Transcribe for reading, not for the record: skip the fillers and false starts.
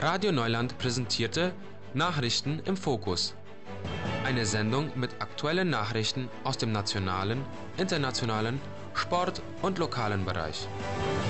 Radio Neuland präsentierte Nachrichten im Fokus. Eine Sendung mit aktuellen Nachrichten aus dem nationalen, internationalen, Sport- und lokalen Bereich.